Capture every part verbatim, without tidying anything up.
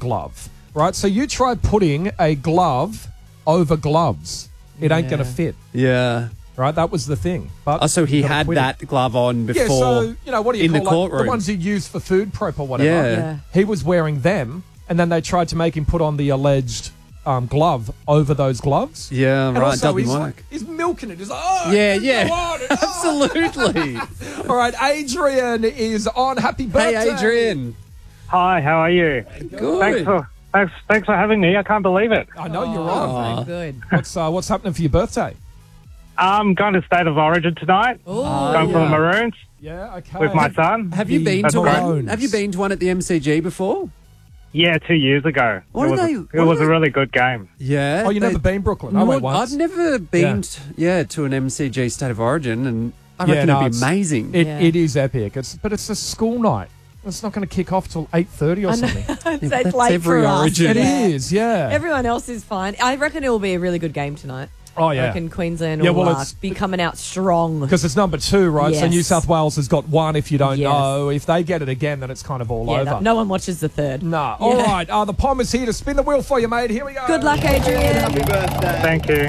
glove, right? So you try putting a glove over gloves. It ain't Yeah. going to fit, Yeah. right? That was the thing. But Oh, so he you gotta had quit it. that glove on before. Yeah, so, you know, what do you in call the like, courtroom. the ones you use for food prep or whatever. Yeah. Yeah. He was wearing them, and then they tried to make him put on the alleged um, glove over those gloves. Yeah, And right. also, Doesn't he's, work. like, he's milking it. He's like, oh, Yeah, just yeah. go on and- oh. Absolutely. All right, Adrian is on. Happy birthday. Hey, Adrian. Hi, how are you? Good. Thanks for thanks thanks for having me. I can't believe it. I know you're Oh, on. very good. What's, uh, what's happening for your birthday? I'm going to State of Origin tonight. Ooh. Going for the Maroons Yeah, okay. with my son. Have you The been to Maroons. one? Have you been to one at the M C G before? Yeah, two years ago. What it are was, they- a, what it are was they- a really good game. Yeah. Oh, you they- never been Brooklyn? I went Well, once. I've never been, Yeah. t- yeah, to an M C G State of Origin, and I Yeah, reckon no, it'd be it's- amazing. It, Yeah. it is epic. It's But it's a school night. It's not going to kick off till eight thirty or I know. something. it's that's it's late every for us. Origin. It Yeah. is, yeah. Everyone else is fine. I reckon it will be a really good game tonight. oh, I yeah. reckon Queensland Yeah, will well, uh, it's- be coming out strong. Because it's number two, right? So Yes. New South Wales has got one if you don't Yes. know. If they get it again, then it's kind of all Yeah, over. no, no one watches the third. Nah. All right. Uh, the Pom is here to spin the wheel for you, mate. Here we go. Good luck, Adrian. Thank you.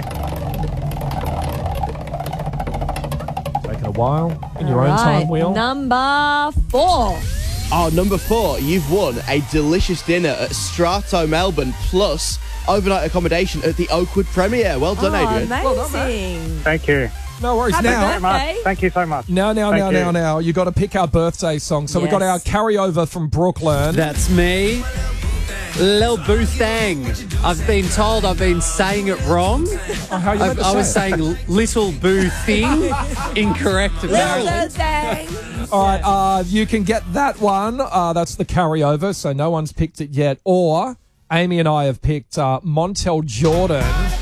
Taking a while in your All own time, right, wheel. Number four. Oh, number four, you've won a delicious dinner at Strato Melbourne plus overnight accommodation at the Oakwood Premier. Well done, Oh, Adrian. amazing. Well done, mate. Thank you. No worries. Happy now, Very much. Okay. Thank you so much. now, now, Thank now, you. now, now. You got to pick our birthday song. So we've got our Yes. carryover from Brooklyn. That's me. Lil Boo Thang. I've been told I've been saying it wrong. Oh, how you I, meant to I say was it? saying l- Little Boo Thing. Incorrect, apparently. Little thing. All right, uh, you can get that one. Uh, that's the carryover, so no one's picked it yet. Or Amy and I have picked uh, Montel Jordan.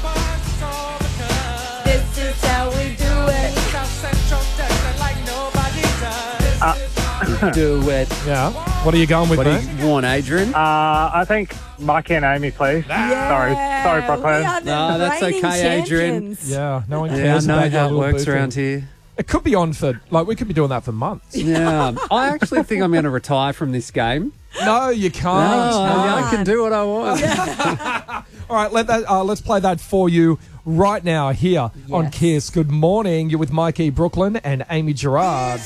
This is how we do it. Do it. Yeah. What are you going with, What do mate? you want, Adrian? Uh, I think Mikey and Amy, please. Sorry, sorry, We Brooklyn. are the No, that's reigning okay, Adrian. champions. Yeah, no one Yeah, I cares know about your how it little works boo around thing. here. It could be on for, like, we could be doing that for months. Yeah. I actually think I'm going to retire from this game. No, you can't. No, No. I can do what I want. All right, let that. Uh, let's play that for you right now here on Yes. Kiss. Good morning. You're with Mike E. Brooklyn and Amy Gerard.